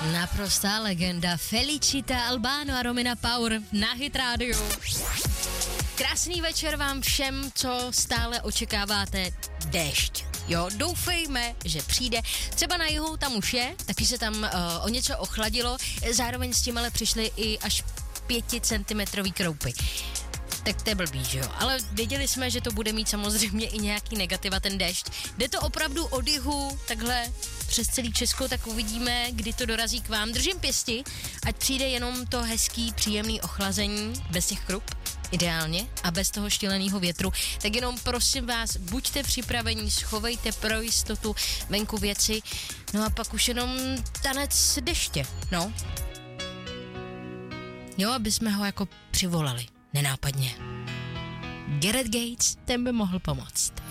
Naprostá legenda Felicita Albano a Romina Power na Hit Radio. Krásný večer vám všem, co stále očekáváte déšť. Jo, doufejme, že přijde. Třeba na jihu tam už je, taky se tam o něco ochladilo, zároveň s tím ale přišly i až 5cm kroupy. Tak to je blbý, že jo? Ale věděli jsme, že to bude mít samozřejmě i nějaký negativa ten déšť. Jde to opravdu od jihu, takhle přes celý Česko, tak uvidíme, kdy to dorazí k vám. Držím pěsti, ať přijde jenom to hezký, příjemný ochlazení, bez těch krup, ideálně, a bez toho šíleného větru. Tak jenom prosím vás, buďte připravení, schovejte pro jistotu venku věci, no a pak už jenom tanec deště, no. Jo, aby jsme ho jako přivolali, nenápadně. Gareth Gates, ten by mohl pomoct.